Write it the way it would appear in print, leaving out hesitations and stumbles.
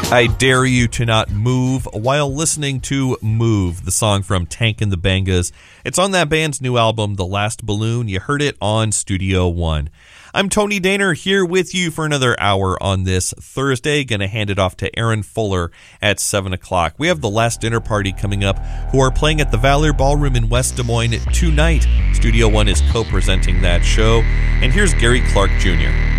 I dare you to not move while listening to Move, the song from Tank and the Bangas. It's on that band's new album, The Last Balloon. You heard it on Studio One. I'm Tony Daner here with you for another hour on this Thursday. Going to hand it off to Aaron Fuller at 7 o'clock. We have The Last Dinner Party coming up, who are playing at the Valor Ballroom in West Des Moines tonight. Studio One is co-presenting that show. And here's Gary Clark Jr.